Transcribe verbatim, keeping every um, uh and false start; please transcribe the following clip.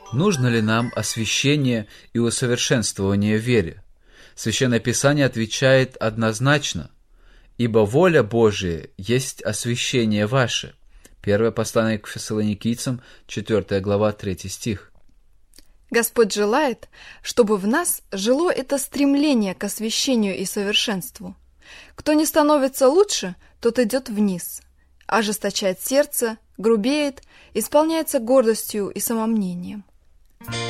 Нужно ли нам освящение и усовершенствование в вере? Священное Писание отвечает однозначно: «Ибо воля Божия есть освящение ваше». Первое послание к Фессалоникийцам, четвёртая глава, третий стих. Господь желает, чтобы в нас жило это стремление к освящению и совершенству. Кто не становится лучше, тот идет вниз, ожесточает сердце, грубеет, исполняется гордостью и самомнением.